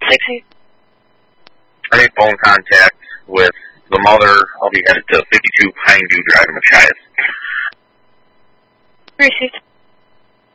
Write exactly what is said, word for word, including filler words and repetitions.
sixty. I need phone contact with the mother. I'll be headed to fifty-two Pine View Drive in Machias. Received.